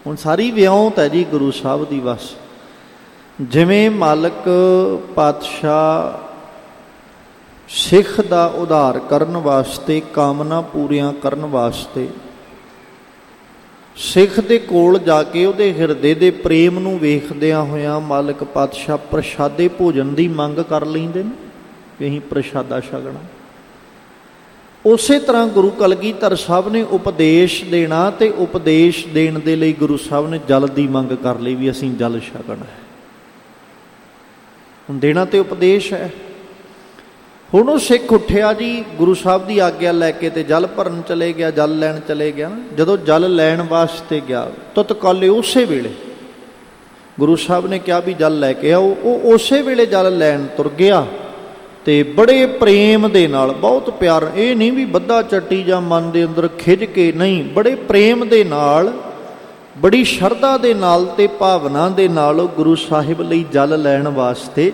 ਹੁਣ ਸਾਰੀ ਵਿਉਂਤ ਹੈ ਜੀ ਗੁਰੂ ਸਾਹਿਬ ਦੀ ਬਸ। ਜਿਵੇਂ ਮਾਲਕ ਪਾਤਸ਼ਾਹ ਸਿੱਖ ਦਾ ਉਧਾਰ ਕਰਨ ਵਾਸਤੇ, ਕਾਮਨਾ ਪੂਰੀਆਂ ਕਰਨ ਵਾਸਤੇ ਸਿੱਖ ਦੇ ਕੋਲ ਜਾ ਕੇ ਉਹਦੇ ਹਿਰਦੇ ਦੇ ਪ੍ਰੇਮ ਨੂੰ ਵੇਖਦਿਆਂ ਹੋਇਆਂ ਮਾਲਕ ਪਾਤਸ਼ਾਹ ਪ੍ਰਸ਼ਾਦੇ ਭੋਜਨ ਦੀ ਮੰਗ ਕਰ ਲੈਂਦੇ ਨੇ ਵੀ ਅਸੀਂ ਪ੍ਰਸ਼ਾਦਾ ਛਕਣਾ। ਉਸੇ ਤਰ੍ਹਾਂ ਗੁਰੂ ਕਲਗੀਧਰ ਸਾਹਿਬ ਨੇ ਉਪਦੇਸ਼ ਦੇਣਾ, ਅਤੇ ਉਪਦੇਸ਼ ਦੇਣ ਦੇ ਲਈ ਗੁਰੂ ਸਾਹਿਬ ਨੇ ਜਲ ਦੀ ਮੰਗ ਕਰ ਲਈ ਵੀ ਅਸੀਂ ਜਲ ਛਕਣਾ ਹੈ। ਹੁਣ ਦੇਣਾ ਤੇ ਉਪਦੇਸ਼ ਹੈ। ਹੁਣ ਉਹ ਸਿੱਖ ਉੱਠਿਆ ਜੀ, ਗੁਰੂ ਸਾਹਿਬ ਦੀ ਆਗਿਆ ਲੈ ਕੇ ਤੇ ਜਲ ਭਰਨ ਚਲੇ ਗਿਆ, ਜਲ ਲੈਣ ਚਲੇ ਗਿਆ। ਜਦੋਂ ਜਲ ਲੈਣ ਵਾਸਤੇ ਗਿਆ ਤਤਕਾਲੇ ਉਸੇ ਵੇਲੇ ਗੁਰੂ ਸਾਹਿਬ ਨੇ ਕਿਹਾ ਵੀ ਜਲ ਲੈ ਕੇ ਆਓ। ਉਹ ਉਸੇ ਵੇਲੇ ਜਲ ਲੈਣ ਤੁਰ ਗਿਆ ਤੇ ਬੜੇ ਪ੍ਰੇਮ ਦੇ ਨਾਲ, ਬਹੁਤ ਪਿਆਰ, ਇਹ ਨਹੀਂ ਵੀ ਬੱਧਾ ਚੱਟੀ ਜਾਂ ਮਨ ਦੇ ਅੰਦਰ ਖਿੱਚ ਕੇ, ਨਹੀਂ, ਬੜੇ ਪ੍ਰੇਮ ਦੇ ਨਾਲ, ਬੜੀ ਸ਼ਰਧਾ ਦੇ ਨਾਲ ਤੇ ਭਾਵਨਾ ਦੇ ਨਾਲ ਉਹ ਗੁਰੂ ਸਾਹਿਬ ਲਈ ਜਲ ਲੈਣ ਵਾਸਤੇ